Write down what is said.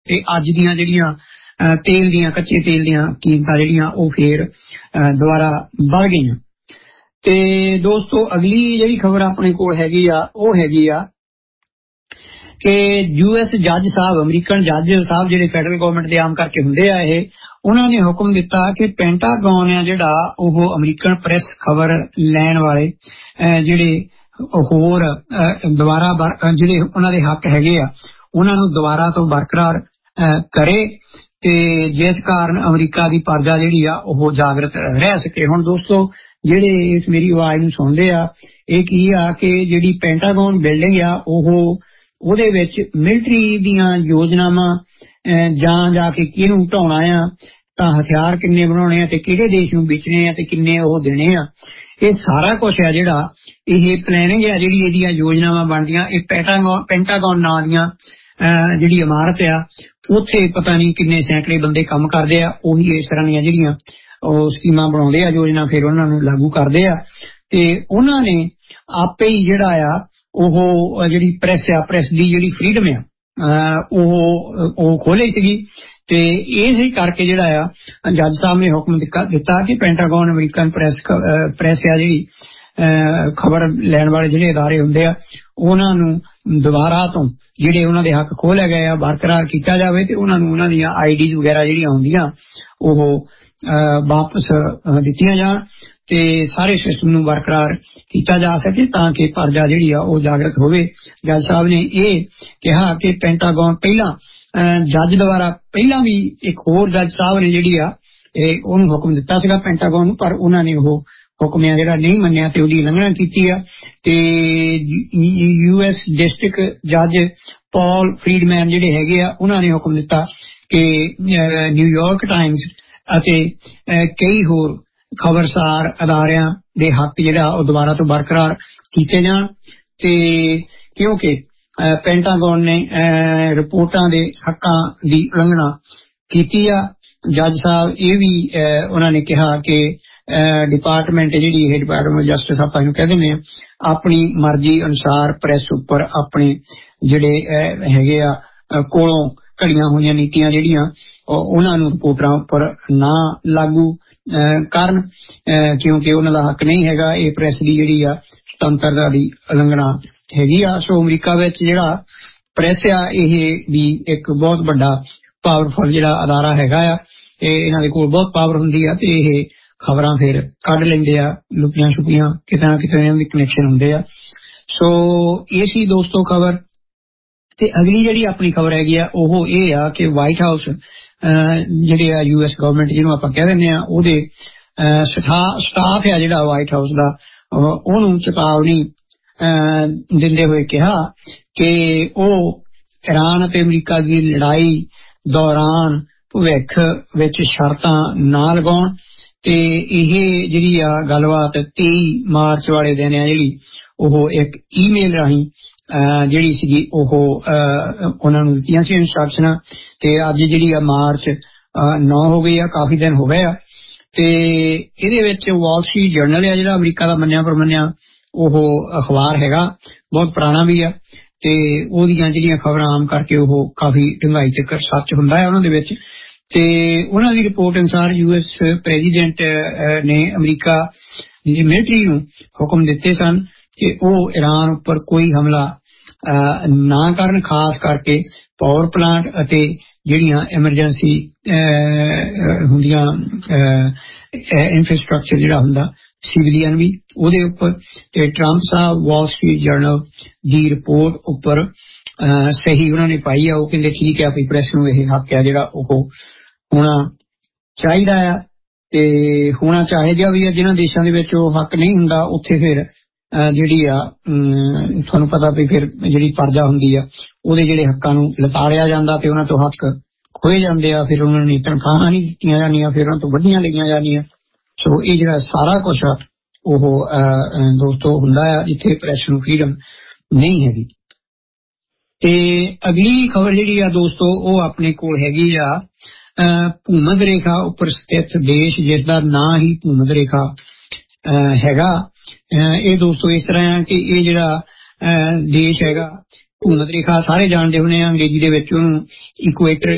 ਤੇ ਅੱਜ ਦੀਆਂ ਜਿਹੜੀਆਂ ਤੇਲ ਦੀਆਂ ਕੱਚੇ ਤੇਲ ਦੀਆਂ ਕੀਮਤਾਂ ਜਿਹੜੀਆਂ ਉਹ ਫੇਰ ਦੁਬਾਰਾ ਵੱਧ ਗਈਆਂ। ਤੇ ਦੋਸਤੋ ਅਗਲੀ ਜਿਹੜੀ ਖਬਰ ਆਪਣੇ ਕੋਲ ਹੈਗੀ ਆ ਉਹ ਹੈਗੀ ਆ ਕਿ US ਜੱਜ ਸਾਹਿਬ, ਅਮਰੀਕਨ ਜੱਜ ਸਾਹਿਬ ਜਿਹੜੇ ਫੈਡਰਲ ਗਵਰਨਮੈਂਟ ਦੇ ਆਮ ਕਰਕੇ ਹੁੰਦੇ ਆ, ਇਹ ਉਹਨਾਂ ਨੇ ਹੁਕਮ ਦਿੱਤਾ ਕਿ ਪੈਂਟਾਗਨ ਆ ਜਿਹੜਾ ਉਹ ਅਮਰੀਕਨ ਪ੍ਰੈਸ ਖਬਰ ਲੈਣ ਵਾਲੇ ਜਿਹੜੇ ਹੋਰ ਦੁਬਾਰਾ ਜਿਹੜੇ ਉਹਨਾਂ ਦੇ ਹੱਕ ਹੈਗੇ ਆ ਉਹਨਾਂ ਨੂੰ ਦੁਬਾਰਾ ਤੋਂ ਬਰਕਰਾਰ ਕਰੇ ਤੇ ਜਿਸ ਕਾਰਨ ਅਮਰੀਕਾ ਦੀ ਪ੍ਰਜਾ ਜਿਹੜੀ ਆ ਉਹ ਜਾਗਰਤ ਰਹਿ ਸਕੇ। ਹੁਣ ਦੋਸਤੋ ਜਿਹੜੇ ਇਸ ਮੇਰੀ ਆਵਾਜ਼ ਨੂੰ ਸੁਣਦੇ ਆ, ਇਹ ਕੀ ਆ ਕਿ ਜਿਹੜੀ ਪੈਂਟਾਗਨ ਬਿਲਡਿੰਗ ਆ ਉਹਦੇ ਵਿੱਚ ਮਿਲਟਰੀ ਦੀਆਂ ਯੋਜਨਾਵਾਂ ਜਾਂ ਜਾ ਕੇ ਕਿਹਨੂੰ ਢਾਉਣਾ ਆ, ਤਾਂ ਹਥਿਆਰ ਕਿੰਨੇ ਬਣਾਉਣੇ ਆ ਤੇ ਕਿਹੜੇ ਦੇਸ਼ ਨੂੰ ਵੇਚਣੇ ਆ ਤੇ ਕਿੰਨੇ ਉਹ ਦੇਣੇ ਆ, ਇਹ ਸਾਰਾ ਕੁਛ ਆ ਜਿਹੜਾ ਇਹ ਪਲੈਨਿੰਗ ਆ ਜਿਹੜੀ ਇਹਦੀਆਂ ਯੋਜਨਾਵਾਂ ਬਣਦੀਆਂ। ਇਹ ਪੈਂਟਾਗਨ ਨਾਂ ਦੀਆਂ ਜਿਹੜੀ ਇਮਾਰਤ ਆ ਉੱਥੇ ਪਤਾ ਨਹੀਂ ਕਿੰਨੇ ਸੈਂਕੜੇ ਬੰਦੇ ਕੰਮ ਕਰਦੇ ਆ, ਉਹੀ ਇਸ ਤਰ੍ਹਾਂ ਦੀਆਂ ਜਿਹੜੀਆਂ ਉਹ ਸਕੀਮਾਂ ਬਣਾਉਂਦੇ ਆ, ਯੋਜਨਾ ਫਿਰ ਉਹਨਾਂ ਨੂੰ ਲਾਗੂ ਕਰਦੇ ਆ। ਤੇ ਉਹਨਾਂ ਨੇ ਆਪੇ ਹੀ ਜਿਹੜਾ ਆ ਉਹ ਜਿਹੜੀ ਪ੍ਰੈਸ ਦੀ ਜਿਹੜੀ ਫਰੀਡਮ ਆ ਉਹ ਖੋਲੀ ਸੀਗੀ। ਤੇ ਇਹ ਕਰਕੇ ਜਿਹੜਾ ਆ ਜੱਜ ਸਾਹਿਬ ਨੇ ਹੁਕਮ ਦਿੱਤਾ ਕਿ ਪੈਂਟਾਗਨ ਅਮਰੀਕਨ ਪ੍ਰੈਸ ਆ ਜਿਹੜੀ ਖਬਰ ਲੈਣ ਵਾਲੇ ਜਿਹੜੇ ਅਦਾਰੇ ਹੁੰਦੇ ਆ ਉਹਨਾਂ ਨੂੰ ਦੁਬਾਰਾ ਤੋਂ ਜਿਹੜੇ ਉਹਨਾਂ ਦੇ ਹੱਕ ਖੋਲੇ ਗਏ ਆ ਬਰਕਰਾਰ ਕੀਤਾ ਜਾਵੇ ਤੇ ਉਹਨਾਂ ਨੂੰ ਉਹਨਾਂ ਦੀਆਂ ਆਈਡੀਜ਼ ਵਗੈਰਾ ਜਿਹੜੀਆਂ ਹੁੰਦੀਆਂ ਉਹ ਵਾਪਸ ਦਿੱਤੀਆਂ ਜਾਣ ਤੇ ਸਾਰੇ ਸਿਸਟਮ ਨੂੰ ਬਰਕਰਾਰ ਕੀਤਾ ਜਾ ਸਕੇ ਤਾਂ ਕਿ ਪ੍ਰਜਾ ਜਿਹੜੀ ਆ ਉਹ ਜਾਗਰਤ ਹੋਵੇ। ਜੱਜ ਸਾਹਿਬ ਨੇ ਇਹ ਕਿਹਾ ਕਿ ਪੈਂਟਾਗਨ ਪਹਿਲਾਂ ਜੱਜ ਦੁਆਰਾ ਪਹਿਲਾਂ ਵੀ ਇੱਕ ਹੋਰ ਜੱਜ ਸਾਹਿਬ ਨੇ ਜਿਹੜੀ ਆ ਉਹਨੂੰ ਹੁਕਮ ਦਿੱਤਾ ਸੀਗਾ ਪੈਂਟਾਗਨ ਨੂੰ, ਪਰ ਉਹਨਾਂ ਨੇ ਉਹ ਹੁਕਮ ਆ ਜਿਹੜਾ ਨਹੀਂ ਮੰਨਿਆ ਤੇ ਉਹਦੀ ਉਲੰਘਣਾ ਕੀਤੀ ਆ। ਤੇ US ਡਿਸਟ੍ਰਿਕਟ ਜੱਜ ਪੌਲ ਫਰੀਡਮੈਨ ਜਿਹੜੇ ਹੈਗੇ ਆ ਉਹਨਾਂ ਨੇ ਹੁਕਮ ਦਿੱਤਾ ਕਿ ਨਿਊਯਾਰਕ ਟਾਈਮਸ ਅਤੇ ਕਈ ਹੋਰ ਖਬਰਸਾਰ ਅਦਾਰਿਆਂ ਦੇ ਹੱਕ ਜਿਹੜਾ ਉਹ ਦੁਬਾਰਾ ਤੋਂ ਬਰਕਰਾਰ ਕੀਤੇ ਜਾਣ। ਤੇ ਕਿਉਂਕਿ ਪੈਂਟਾਗਨ ਨੇ ਰਿਪੋਰਟਾਂ ਦੇ ਹੱਕਾਂ ਦੀ ਉਲੰਘਣਾ ਕੀਤੀ ਆ, ਜੱਜ ਸਾਹਿਬ ਇਹ ਵੀ ਉਹਨਾਂ ਨੇ ਕਿਹਾ ਕਿ ਡਿਪਾਰਟਮੈਂਟ ਜਿਹੜੀ ਇਹ ਡਿਪਾਰਟਮੈਂਟ ਜਸਟਿਸ ਆਪਾਂ ਇਹਨੂੰ ਕਹਿ ਦਿੰਦੇ ਆ, ਆਪਣੀ ਮਰਜ਼ੀ ਅਨੁਸਾਰ ਪ੍ਰੈਸ ਉੱਪਰ ਆਪਣੇ ਜਿਹੜੇ ਹੈਗੇ ਆ ਕੋਲੋਂ ਘੜੀਆਂ ਹੋਈਆਂ ਨੀਤੀਆਂ ਜਿਹੜੀਆਂ ਉਹਨਾਂ ਨੂੰ ਰਿਪੋਰਟਰਾਂ ਉੱਪਰ ਨਾ ਲਾਗੂ ਕਰਨ ਕਿਉਂਕਿ ਉਹਨਾਂ ਦਾ ਹੱਕ ਨਹੀਂ ਹੈਗਾ। ਇਹ ਪ੍ਰੈਸ ਦੀ ਜਿਹੜੀ ਆ ਸੁਤੰਤਰਤਾ ਦੀ ਉਲੰਘਣਾ ਹੈਗੀ ਆ। ਸੋ ਅਮਰੀਕਾ ਵਿੱਚ ਜਿਹੜਾ ਪ੍ਰੈਸ ਆ ਇਹ ਵੀ ਇੱਕ ਬਹੁਤ ਵੱਡਾ ਪਾਵਰਫੁਲ ਜਿਹੜਾ ਅਦਾਰਾ ਹੈਗਾ ਆ, ਇਹਨਾਂ ਦੇ ਕੋਲ ਬਹੁਤ ਪਾਵਰ ਹੁੰਦੀ ਆ ਤੇ ਇਹ ਖਬਰਾਂ ਫਿਰ ਕੱਢ ਲੈਂਦੇ ਆ, ਲੁਕੀਆਂ ਛੁਪੀਆਂ ਕਿਤੇ ਨਾ ਕਿਤੇ ਇਹਨਾਂ ਦੇ ਕਨੈਕਸ਼ਨ ਹੁੰਦੇ ਆ। ਸੋ ਇਹ ਸੀ ਦੋਸਤੋ ਖਬਰ। ਤੇ ਅਗਲੀ ਜਿਹੜੀ ਆਪਣੀ ਖਬਰ ਹੈਗੀ ਆ ਉਹ ਇਹ ਆ ਕਿ ਵਾਈਟ ਹਾਊਸ ਜਿਹੜੇ ਆ US ਗਵਰਨਮੈਂਟ ਜਿਹਨੂੰ ਆਪਾਂ ਕਹਿ ਦਿੰਦੇ ਆ ਉਹਦੇ ਸਟਾਫ ਆ ਜਿਹੜਾ ਵਾਈਟ ਹਾਊਸ ਦਾ ਉਹਨੂੰ ਚੇਤਾਵਨੀ ਦਿੰਦੇ ਹੋਏ ਕਿਹਾ ਕਿ ਉਹ ਇਰਾਨ ਅਤੇ ਅਮਰੀਕਾ ਦੀ ਲੜਾਈ ਦੌਰਾਨ ਭਵਿੱਖ ਵਿੱਚ ਸ਼ਰਤਾਂ ਨਾ ਲਗਾਉਣ ਤੇ ਇਹ ਜਿਹੜੀ ਆ ਗੱਲਬਾਤ 23 ਮਾਰਚ ਵਾਲੇ ਦਿਨ ਆ ਜਿਹੜੀ ਉਹ ਇੱਕ ਈਮੇਲ ਰਾਹੀਂ ਜਿਹੜੀ ਸੀਗੀ ਉਹ ਉਹਨਾਂ ਨੂੰ ਦਿੱਤੀਆਂ ਸੀ ਇੰਸਟਰਕਸ਼ਨਾਂ। ਤੇ ਅੱਜ ਜਿਹੜੀ ਆ ਮਾਰਚ 9 ਹੋ ਗਈ ਆ, ਕਾਫੀ ਦਿਨ ਹੋ ਗਏ ਆ। ਤੇ ਇਹਦੇ ਵਿੱਚ ਵਾਲ ਸਟਰੀਟ ਜਰਨਲ ਆ ਜਿਹੜਾ ਅਮਰੀਕਾ ਦਾ ਮੰਨਿਆ ਪ੍ਰਮੰਨਿਆ ਉਹ ਅਖਬਾਰ ਹੈਗਾ, ਬਹੁਤ ਪੁਰਾਣਾ ਵੀ ਆ ਤੇ ਉਹਦੀਆਂ ਜਿਹੜੀਆਂ ਖਬਰਾਂ ਆਮ ਕਰਕੇ ਉਹ ਕਾਫੀ ਡੂੰਘਾਈ ਤੱਕ ਸੱਚ ਹੁੰਦਾ ਹੈ ਉਹਨਾਂ ਦੇ ਵਿੱਚ। ਤੇ ਉਹਨਾਂ ਦੀ ਰਿਪੋਰਟ ਅਨੁਸਾਰ US ਪ੍ਰੈਜ਼ੀਡੈਂਟ ਨੇ ਅਮਰੀਕਾ ਦੀ ਮਿਲਟਰੀ ਨੂੰ ਹੁਕਮ ਦਿੱਤੇ ਸਨ ਕਿ ਉਹ ਇਰਾਨ ਉੱਪਰ ਕੋਈ ਹਮਲਾ ਨਾ ਕਰਨ, ਖਾਸ ਕਰਕੇ ਪਾਵਰ ਪਲਾਂਟ ਅਤੇ ਜਿਹੜੀਆਂ ਐਮਰਜੈਂਸੀ ਹੁੰਦੀਆਂ ਇਨਫਰਾਸਟਰਕਚਰ ਜਿਹੜਾ ਹੁੰਦਾ ਸਿਵਲੀਅਨ ਵੀ ਉਹਦੇ ਉੱਪਰ। ਤੇ ਟਰੰਪ ਸਾਹਿਬ ਵਾਲ ਸਟਰੀਟ ਜਰਨਲ ਦੀ ਰਿਪੋਰਟ ਉੱਪਰ ਸਹੀ ਉਹਨਾਂ ਨੇ ਪਾਈ ਆ। ਉਹ ਕਹਿੰਦੇ ਠੀਕ ਹੈ ਆਪਣੀ ਪ੍ਰੈਸ ਨੂੰ ਇਹ ਹੱਕ ਆ ਜਿਹੜਾ ਉਹ ਹੋਣਾ ਚਾਹੀਦਾ ਆ ਤੇ ਹੋਣਾ ਚਾਹੀਦਾ ਵੀ ਆ। ਜਿਹਨਾਂ ਦੇਸ਼ਾਂ ਦੇ ਵਿੱਚ ਉਹ ਹੱਕ ਨਹੀਂ ਹੁੰਦਾ ਉੱਥੇ ਫਿਰ ਜਿਹੜੀ ਆ ਤੁਹਾਨੂੰ ਪਤਾ ਵੀ ਫਿਰ ਜਿਹੜੀ ਪ੍ਰਜਾ ਹੁੰਦੀ ਆ ਉਹਦੇ ਜਿਹੜੇ ਹੱਕਾਂ ਨੂੰ ਲਤਾੜਿਆ ਜਾਂਦਾ ਤੇ ਉਹਨਾਂ ਤੋਂ ਹੱਕ ਖੋਏ ਜਾਂਦੇ ਆ, ਫਿਰ ਉਹਨਾਂ ਨੂੰ ਤਨਖਾਹਾਂ ਨਹੀਂ ਦਿੱਤੀਆਂ ਜਾਂਦੀਆਂ, ਫਿਰ ਉਹਨਾਂ ਤੋਂ ਵੱਡੀਆਂ ਲਈਆਂ ਜਾਂਦੀਆਂ। ਸੋ ਇਹ ਜਿਹੜਾ ਸਾਰਾ ਕੁਛ ਆ ਉਹ ਦੋਸਤੋ ਹੁੰਦਾ ਆ ਜਿੱਥੇ ਪ੍ਰੈਸ ਨੂੰ ਫਰੀਡਮ ਨਹੀਂ ਹੈਗੀ। ਤੇ ਅਗਲੀ ਖਬਰ ਜਿਹੜੀ ਆ ਦੋਸਤੋ ਉਹ ਆਪਣੇ ਕੋਲ ਹੈਗੀ ਆ ਭੂਮਧ ਰੇਖਾ ਉੱਪਰ ਸਥਿਤ ਦੇਸ਼ ਜਿਸ ਦਾ ਨਾਂ ਹੀ ਭੂਮਧ ਰੇਖਾ ਹੈਗਾ। ਇਹ ਦੋਸਤੋ ਇਸ ਤਰ੍ਹਾਂ ਆ ਕਿ ਇਹ ਜਿਹੜਾ ਦੇਸ਼ ਹੈਗਾ ਭੂਮਧ ਰੇਖਾ ਸਾਰੇ ਜਾਣਦੇ ਹੋਣੇ ਆ, ਅੰਗਰੇਜ਼ੀ ਦੇ ਵਿੱਚ ਉਹਨੂੰ ਇਕੁਏਟਰ